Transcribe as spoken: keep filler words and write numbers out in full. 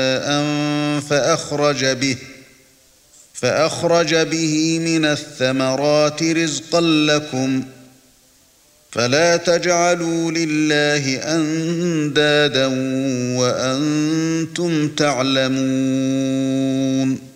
فأخرج به فأخرج به من الثمرات رزقا لكم فلا تجعلوا لله أندادا وأنتم تعلمون